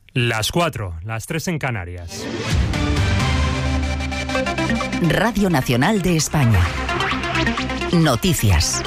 Las 4, las 3 en Canarias. Radio Nacional de España. Noticias.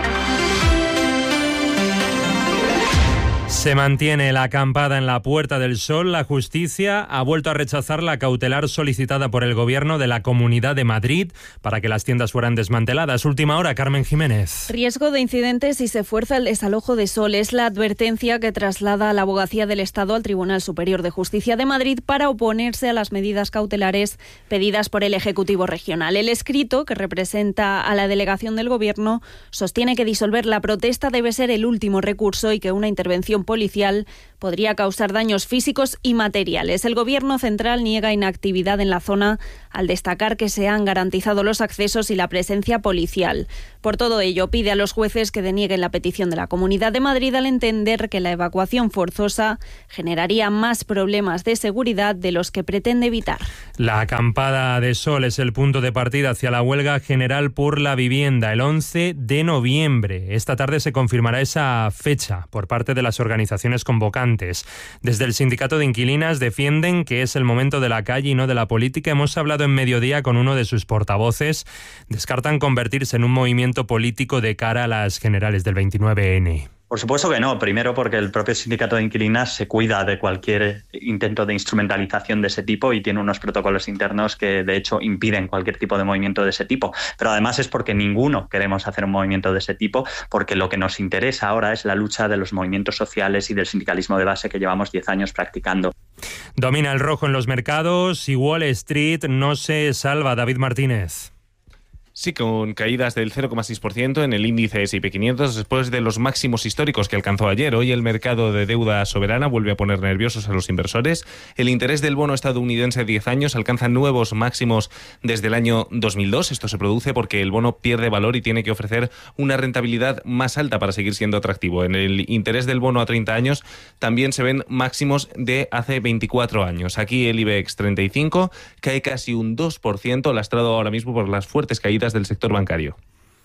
Se mantiene la acampada en la Puerta del Sol. La justicia ha vuelto a rechazar la cautelar solicitada por el Gobierno de la Comunidad de Madrid para que las tiendas fueran desmanteladas. Última hora, Carmen Jiménez. Riesgo de incidentes si se fuerza el desalojo de Sol. Es la advertencia que traslada la Abogacía del Estado al Tribunal Superior de Justicia de Madrid para oponerse a las medidas cautelares pedidas por el Ejecutivo Regional. El escrito, que representa a la delegación del Gobierno, sostiene que disolver la protesta debe ser el último recurso y que una intervención policial podría causar daños físicos y materiales. El Gobierno central niega inactividad en la zona al destacar que se han garantizado los accesos y la presencia policial. Por todo ello, pide a los jueces que denieguen la petición de la Comunidad de Madrid al entender que la evacuación forzosa generaría más problemas de seguridad de los que pretende evitar. La acampada de Sol es el punto de partida hacia la huelga general por la vivienda el 11 de noviembre. Esta tarde se confirmará esa fecha por parte de las organizaciones convocantes. Desde el sindicato de inquilinas defienden que es el momento de la calle y no de la política. Hemos hablado en Mediodía con uno de sus portavoces. Descartan convertirse en un movimiento político de cara a las generales del 29N. Por supuesto que no. Primero porque el propio sindicato de inquilinas se cuida de cualquier intento de instrumentalización de ese tipo y tiene unos protocolos internos que de hecho impiden cualquier tipo de movimiento de ese tipo. Pero además es porque ninguno queremos hacer un movimiento de ese tipo, porque lo que nos interesa ahora es la lucha de los movimientos sociales y del sindicalismo de base que llevamos 10 años practicando. Domina el rojo en los mercados y Wall Street no se salva. David Martínez. Sí, con caídas del 0,6% en el índice S&P 500 después de los máximos históricos que alcanzó ayer. Hoy el mercado de deuda soberana vuelve a poner nerviosos a los inversores. El interés del bono estadounidense de 10 años alcanza nuevos máximos desde el año 2002. Esto se produce porque el bono pierde valor y tiene que ofrecer una rentabilidad más alta para seguir siendo atractivo. En el interés del bono a 30 años también se ven máximos de hace 24 años. Aquí el IBEX 35 cae casi un 2%, lastrado ahora mismo por las fuertes caídas del sector bancario.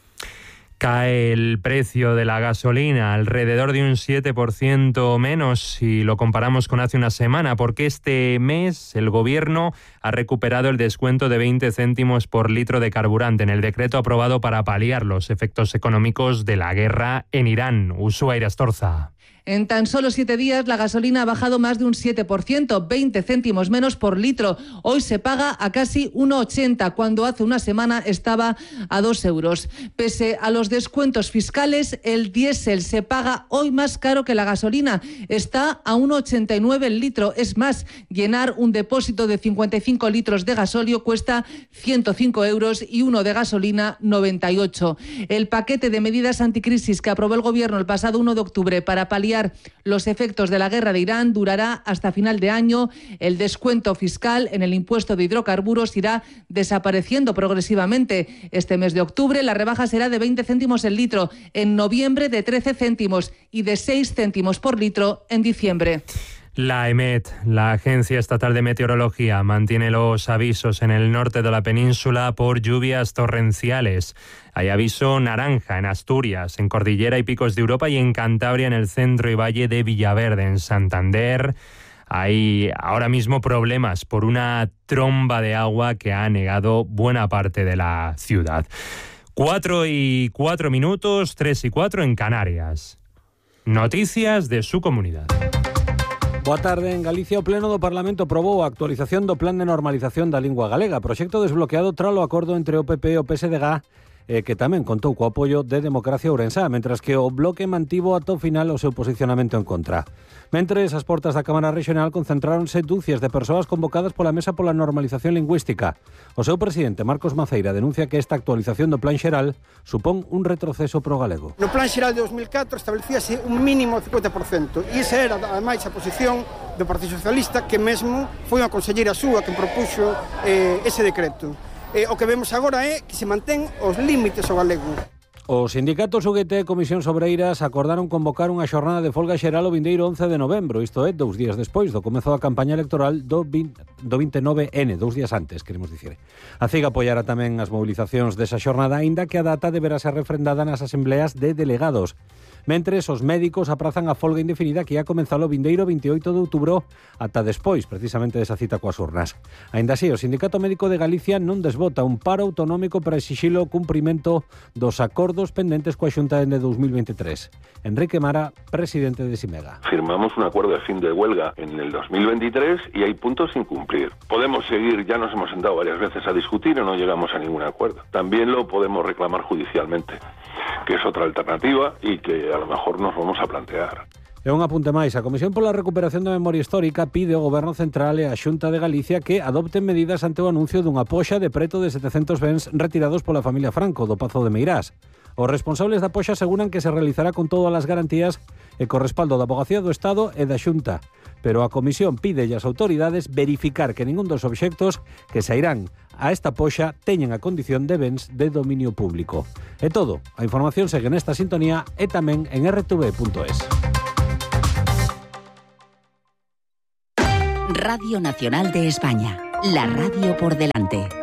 Cae el precio de la gasolina alrededor de un 7% menos si lo comparamos con hace una semana, porque este mes el Gobierno ha recuperado el descuento de 20 céntimos por litro de carburante en el decreto aprobado para paliar los efectos económicos de la guerra en Irán. Ushuaia Astorza. En tan solo 7 días la gasolina ha bajado más de un 7%, 20 céntimos menos por litro. Hoy se paga a casi 1,80, cuando hace una semana estaba a 2 euros. Pese a los descuentos fiscales, el diésel se paga hoy más caro que la gasolina. Está a 1,89 el litro. Es más, llenar un depósito de 55 litros de gasóleo cuesta 105 euros y uno de gasolina 98. El paquete de medidas anticrisis que aprobó el Gobierno el pasado 1 de octubre para paliar los efectos de la guerra de Irán durará hasta final de año. El descuento fiscal en el impuesto de hidrocarburos irá desapareciendo progresivamente. Este mes de octubre la rebaja será de 20 céntimos el litro, en noviembre de 13 céntimos y de 6 céntimos por litro en diciembre. La EMET, la Agencia Estatal de Meteorología, mantiene los avisos en el norte de la península por lluvias torrenciales. Hay aviso naranja en Asturias, en Cordillera y Picos de Europa y en Cantabria, en el centro y valle de Villaverde, en Santander. Hay ahora mismo problemas por una tromba de agua que ha anegado buena parte de la ciudad. 4:04, 3:04 en Canarias. Noticias de su comunidad. Boa tarde. En Galicia, o Pleno do Parlamento aprobou a actualización do Plan de Normalización da Lingua Galega, proxecto desbloqueado tras o acordo entre o PP e o PSDG, que tamén contou co apoio de Democracia Ourensá, mentras que o Bloque mantivo ata o final o seu posicionamento en contra. Mentres, as portas da Cámara Regional concentráronse dúcias de persoas convocadas pola Mesa pola Normalización Lingüística. O seu presidente, Marcos Maceira, denuncia que esta actualización do Plan Xeral supón un retroceso pro galego. No Plan Xeral de 2004 establecíase un mínimo de 50%, e esa era, ademais, a posición do Partido Socialista, que mesmo foi unha conselleira súa que propuxo ese decreto. O que vemos agora é que se mantén os límites ao galego. Os sindicatos UGT e Comisións Obreiras acordaron convocar unha xornada de folga xeral o vindeiro 11 de novembro, isto é, 2 días despois do comezo da campaña electoral do 29N, 2 días antes, queremos dicir. A CIG apoiará tamén as movilizacións desa xornada, aínda que a data deberá ser refrendada nas asembleas de delegados. Mentres, os médicos aprazan a folga indefinida que ia comenzar o vindeiro 28 de outubro ata despois, precisamente, desa cita coas urnas. Aínda así, o Sindicato Médico de Galicia non desbota un paro autonómico para exixir o cumprimento dos acordos pendentes coa Xunta de 2023. Enrique Mara, presidente de Simega. Firmamos un acuerdo de fin de huelga en el 2023 y hay puntos sin cumplir. Podemos seguir, ya nos hemos sentado varias veces a discutir y no llegamos a ningún acuerdo. También lo podemos reclamar judicialmente, que es otra alternativa y que a lo mejor nos vamos a plantear. E un apunte máis, a Comisión pola Recuperación da Memoria Histórica pide ao Goberno Central e á Xunta de Galicia que adopten medidas ante o anuncio dunha poxa de preto de 700 bens retirados pola familia Franco do Pazo de Meirás. Os responsables da poxa aseguran que se realizará con todas as garantías e co respaldo da Abogacía do Estado e da Xunta. Pero a Comisión pide ás autoridades verificar que ningún dos obxectos que sairán a esta poxa teñen a condición de bens de dominio público. E todo, a información segue nesta sintonía e tamén en rtv.es. Radio Nacional de España, la radio por delante.